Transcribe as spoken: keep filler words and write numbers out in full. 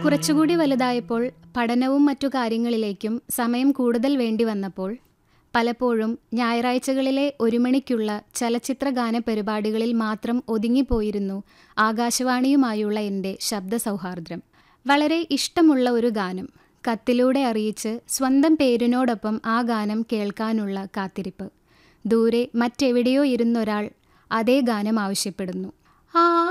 കുറച്ചുകൂടി വലുതായപ്പോൾ പഠനവും മറ്റു കാര്യങ്ങളിലേക്കും സമയം കൂടുതൽ വേണ്ടി വന്നപ്പോൾ പലപ്പോഴും ഞായറാഴ്ചകളിലെ ഒരു മണിക്കുള്ള ചലച്ചിത്ര ഗാന പരിപാടികളിൽ മാത്രം ഒതുങ്ങിപ്പോയിരുന്നു ആകാശവാണിയുമായുള്ള എൻ്റെ ശബ്ദ സൗഹാർദ്ദം. വളരെ ഇഷ്ടമുള്ള ഒരു ഗാനം കത്തിലൂടെ അറിയിച്ച് സ്വന്തം പേരിനോടൊപ്പം ആ ഗാനം കേൾക്കാനുള്ള കാത്തിരിപ്പ്. ദൂരെ മറ്റെവിടെയോ ഇരുന്നൊരാൾ അതേ ഗാനം ആവശ്യപ്പെടുന്നു. ആ